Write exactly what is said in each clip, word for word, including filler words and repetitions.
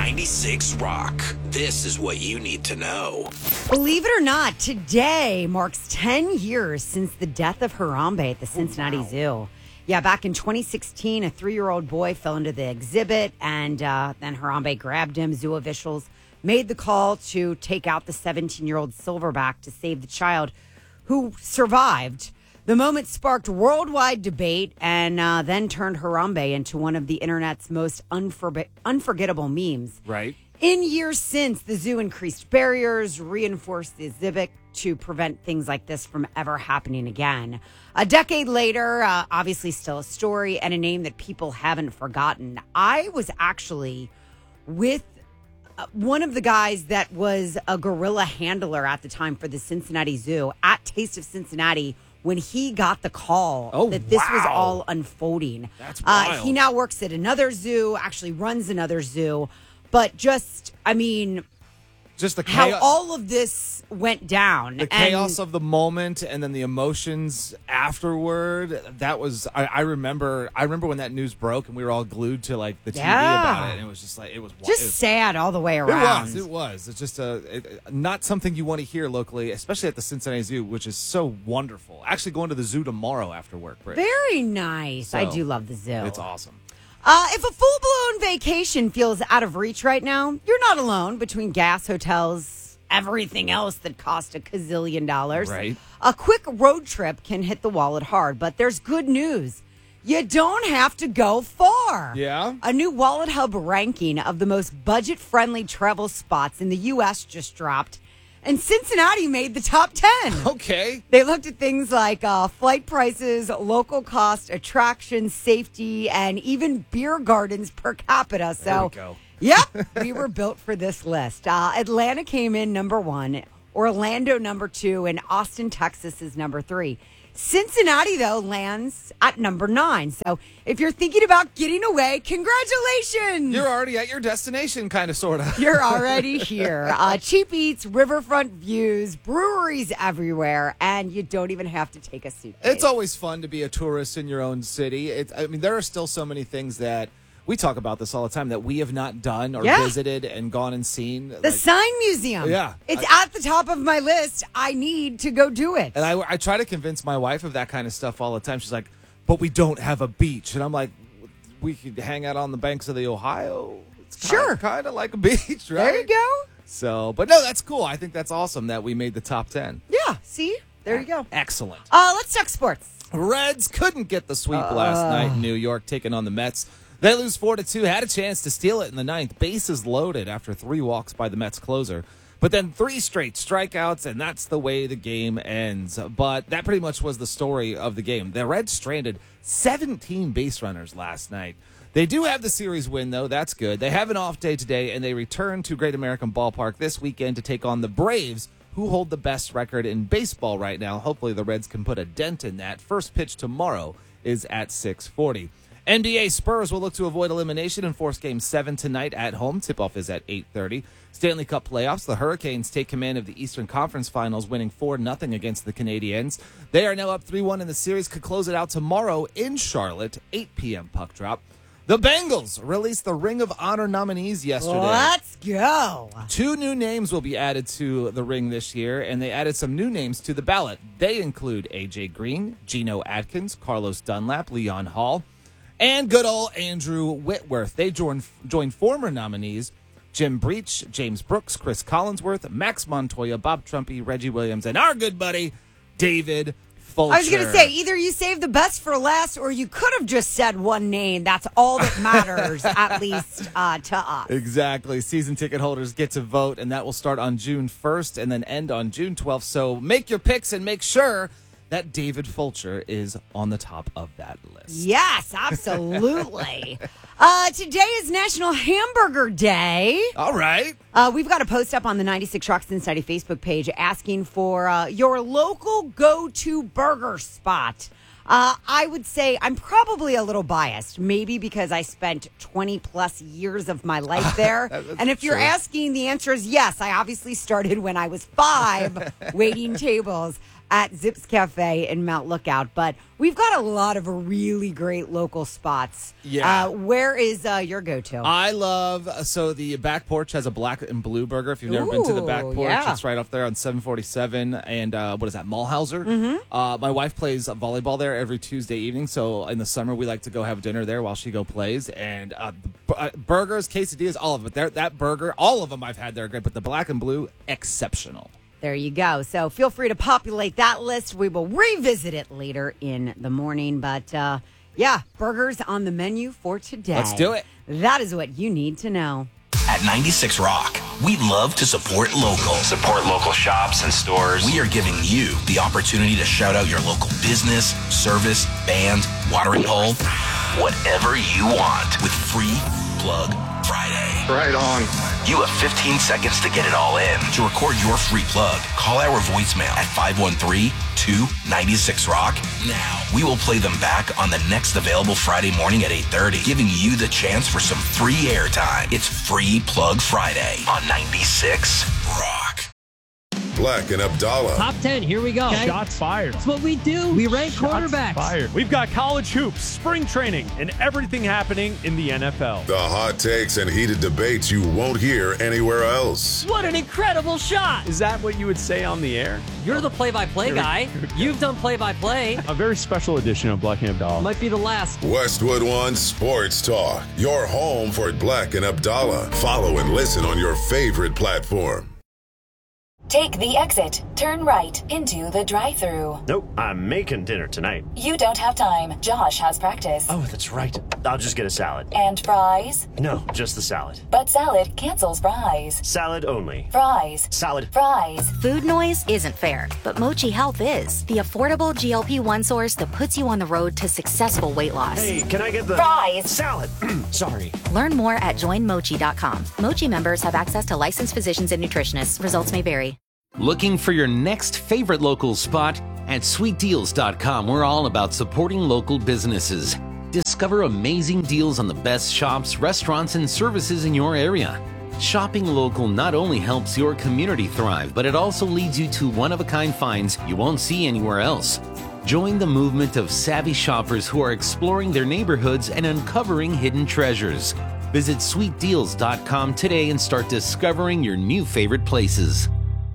ninety-six Rock. This is what you need to know. Believe it or not, today marks ten years since the death of Harambe at the Cincinnati oh, wow. Zoo. Yeah, back in twenty sixteen, a three-year-old boy fell into the exhibit, and uh, then Harambe grabbed him. Zoo officials made the call to take out the seventeen-year-old silverback to save the child, who survived. The moment sparked worldwide debate and uh, then turned Harambe into one of the internet's most unfor- unforgettable memes. Right. In years since, the zoo increased barriers, reinforced the exhibit to prevent things like this from ever happening again. A decade later, uh, obviously still a story and a name that people haven't forgotten. I was actually with uh, one of the guys that was a gorilla handler at the time for the Cincinnati Zoo at Taste of Cincinnati when he got the call oh, that this wow. was all unfolding. That's wild. Uh, he now works at another zoo, actually runs another zoo. But just, I mean, just the how chaos, all of this went down. the chaos of the moment, and then the emotions afterward. That was, I, I remember, I remember when that news broke, and we were all glued to like the T V Yeah. about it, and it was just like it was just it was, sad all the way around. It was, it was. It's just a it, not something you want to hear locally, especially at the Cincinnati Zoo, which is so wonderful. Actually, going to the zoo tomorrow after work. Britt. Very nice. So, I do love the zoo. It's awesome. Uh, if a full-blown vacation feels out of reach right now, you're not alone. Between gas, hotels, everything else that cost a gazillion dollars. Right. A quick road trip can hit the wallet hard, but there's good news. You don't have to go far. Yeah. A new Wallet Hub ranking of the most budget-friendly travel spots in the U S just dropped, and Cincinnati made the top ten. Okay. They looked at things like uh, flight prices, local cost, attractions, safety, and even beer gardens per capita. So, there we go. Yep, we were built for this list. Uh, Atlanta came in number one, Orlando number two, and Austin, Texas is number three. Cincinnati, though, lands at number nine. So if you're thinking about getting away, congratulations. You're already at your destination, kind of, sort of. You're already here. Uh, cheap eats, riverfront views, breweries everywhere, and you don't even have to take a suitcase. It's always fun to be a tourist in your own city. It, I mean, there are still so many things that we talk about this all the time that we have not done or yeah. visited and gone and seen. The like, Sign Museum. Yeah. It's I, at the top of my list. I need to go do it. And I, I try to convince my wife of that kind of stuff all the time. She's like, but we don't have a beach. And I'm like, we could hang out on the banks of the Ohio. It's kind, sure. Kind of like a beach, right? There you go. So, but no, that's cool. I think that's awesome that we made the top ten. Yeah. See? There you go. Excellent. Uh, let's talk sports. Reds couldn't get the sweep Uh. last night in New York, taking on the Mets. They lose four to two, had a chance to steal it in the ninth. Bases loaded after three walks by the Mets closer. But then three straight strikeouts, and that's the way the game ends. But that pretty much was the story of the game. The Reds stranded seventeen base runners last night. They do have the series win, though. That's good. They have an off day today, and they return to Great American Ballpark this weekend to take on the Braves, who hold the best record in baseball right now. Hopefully the Reds can put a dent in that. First pitch tomorrow is at six forty. N B A Spurs will look to avoid elimination and force Game seven tonight at home. Tip-off is at eight thirty. Stanley Cup playoffs. The Hurricanes take command of the Eastern Conference Finals, winning four nothing against the Canadiens. They are now up three one in the series. Could close it out tomorrow in Charlotte, eight p.m. puck drop. The Bengals released the Ring of Honor nominees yesterday. Let's go. Two new names will be added to the ring this year, and they added some new names to the ballot. They include A J Green, Geno Atkins, Carlos Dunlap, Leon Hall, and good old Andrew Whitworth. They joined, joined former nominees Jim Breach, James Brooks, Chris Collinsworth, Max Montoya, Bob Trumpy, Reggie Williams, and our good buddy, David Fulcher. I was going to say, either you saved the best for last or you could have just said one name. That's all that matters, at least uh, to us. Exactly. Season ticket holders get to vote, and that will start on June first and then end on June twelfth. So make your picks and make sure that David Fulcher is on the top of that list. Yes, absolutely. uh, today is National Hamburger Day. All right. Uh, we've got a post up on the ninety-six Rock Cincinnati Facebook page asking for uh, your local go-to burger spot. Uh, I would say I'm probably a little biased, maybe because I spent twenty plus years of my life there. And if you're true. asking, the answer is yes. I obviously started when I was five waiting tables at Zips Cafe in Mount Lookout. But we've got a lot of really great local spots. Yeah. Uh, where is uh, your go-to? I love, so the back porch has a black and blue burger. If you've never been to the back Ooh, porch, yeah. it's right off there on seven forty-seven. And uh, what is that, Mulhauser? Mm-hmm. Uh, my wife plays volleyball there every Tuesday evening. So in the summer, we like to go have dinner there while she go plays. And uh, b- uh, burgers, quesadillas, all of it. They're, that burger, all of them I've had there, good. But the black and blue, exceptional. There you go. So feel free to populate that list. We will revisit it later in the morning. But uh, yeah, burgers on the menu for today. Let's do it. That is what you need to know. At ninety-six Rock, we love to support local. Support local shops and stores. We are giving you the opportunity to shout out your local business, service, band, watering hole, whatever you want with Free Plug Friday. Right on. You have fifteen seconds to get it all in. To record your free plug, call our voicemail at five one three, two nine six, rock now. We will play them back on the next available Friday morning at eight thirty, giving you the chance for some free airtime. It's Free Plug Friday on ninety-six Rock. Black and Abdallah. Top ten, here we go. Shots fired. That's what we do. We rank Shots quarterbacks. fired. We've got college hoops, spring training, and everything happening in the N F L. The hot takes and heated debates you won't hear anywhere else. What an incredible shot. Is that what you would say on the air? You're the play-by-play guy. You've done play-by-play. A very special edition of Black and Abdallah. Might be the last. Westwood One Sports Talk. Your home for Black and Abdallah. Follow and listen on your favorite platform. Take the exit, turn right into the drive-thru. Nope, I'm making dinner tonight. You don't have time. Josh has practice. Oh, that's right. I'll just get a salad. And fries? No, just the salad. But salad cancels fries. Salad only. Fries. Salad. Fries. Food noise isn't fair, but Mochi Health is. The affordable G L P one source that puts you on the road to successful weight loss. Hey, can I get the Fries. salad? Sorry. Learn more at join mochi dot com. Mochi members have access to licensed physicians and nutritionists. Results may vary. Looking for your next favorite local spot? At sweet deals dot com, we're all about supporting local businesses. Discover amazing deals on the best shops, restaurants, and services in your area. Shopping local not only helps your community thrive, but it also leads you to one-of-a-kind finds you won't see anywhere else. Join the movement of savvy shoppers who are exploring their neighborhoods and uncovering hidden treasures. Visit sweet deals dot com today and start discovering your new favorite places.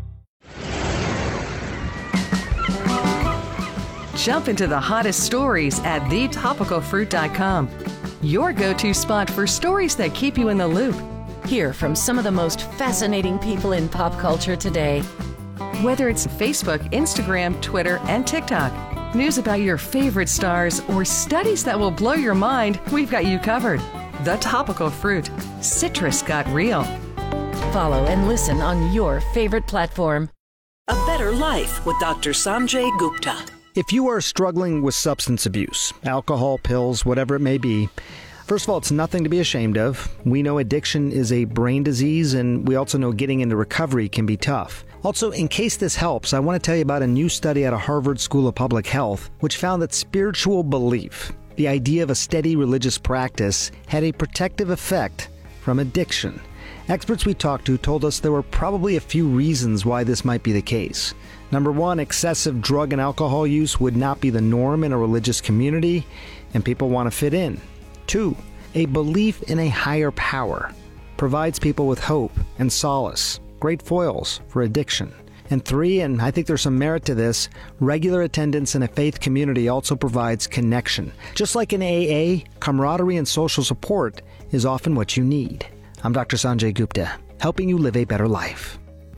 Jump into the hottest stories at the topical fruit dot com. Your go-to spot for stories that keep you in the loop. Hear from some of the most fascinating people in pop culture today. Whether it's Facebook, Instagram, Twitter, and TikTok, news about your favorite stars, or studies that will blow your mind, we've got you covered. The Topical Fruit. Citrus got real. Follow and listen on your favorite platform. A Better Life with Doctor Sanjay Gupta. If you are struggling with substance abuse, alcohol, pills, whatever it may be, first of all, it's nothing to be ashamed of. We know addiction is a brain disease, and we also know getting into recovery can be tough. Also, in case this helps, I want to tell you about a new study out of Harvard School of Public Health, which found that spiritual belief, the idea of a steady religious practice, had a protective effect from addiction. Experts we talked to told us there were probably a few reasons why this might be the case. Number one, excessive drug and alcohol use would not be the norm in a religious community, and people want to fit in. Two, a belief in a higher power provides people with hope and solace, great foils for addiction. And three, and I think there's some merit to this, regular attendance in a faith community also provides connection. Just like in A A, camaraderie and social support is often what you need. I'm Doctor Sanjay Gupta, helping you live a better life.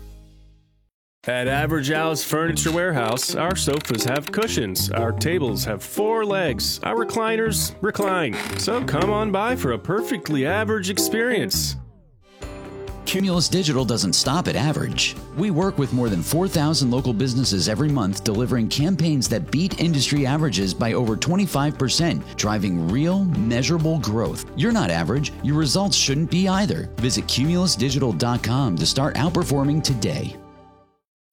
At Average Al's Furniture Warehouse, our sofas have cushions, our tables have four legs, our recliners recline. So come on by for a perfectly average experience. Cumulus Digital doesn't stop at average. We work with more than four thousand local businesses every month, delivering campaigns that beat industry averages by over twenty-five percent, driving real, measurable growth. You're not average. Your results shouldn't be either. Visit cumulus digital dot com to start outperforming today.